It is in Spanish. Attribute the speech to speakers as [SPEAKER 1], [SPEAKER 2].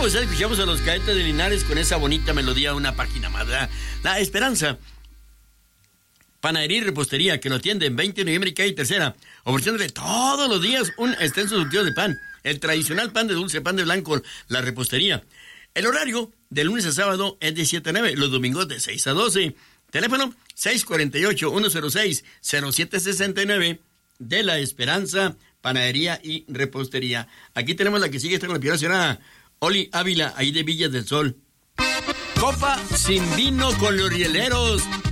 [SPEAKER 1] pues escuchamos a los Cadetes de Linares con esa bonita melodía, una página más, ¿verdad? La Esperanza. Panadería y repostería que lo atiende en 20 de noviembre y calle Tercera, ofreciéndole todos los días un extenso surtido de pan, el tradicional pan de dulce, pan de blanco, la repostería. El horario de lunes a sábado es de 7 a 9, los domingos de 6 a 12. Teléfono 648-106-0769 de La Esperanza, Panadería y Repostería. Aquí tenemos la que sigue, está con la primera señora Oli Ávila, ahí de Villas del Sol. Copa sin vino con los rieleros.